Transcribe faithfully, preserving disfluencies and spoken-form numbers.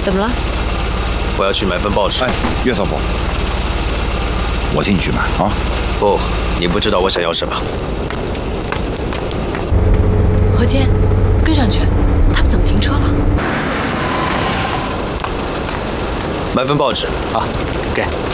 怎么了？ 我要去买份报纸。 哎，岳少府，我替你去买啊。 不，你不知道我想要什么。 何坚，跟上去，他们怎么停车了？ 买份报纸啊，给。